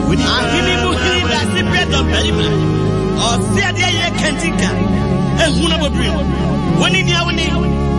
ahini muhini da si bedo perima o si ade ye kentika ehuna bobrim woni ni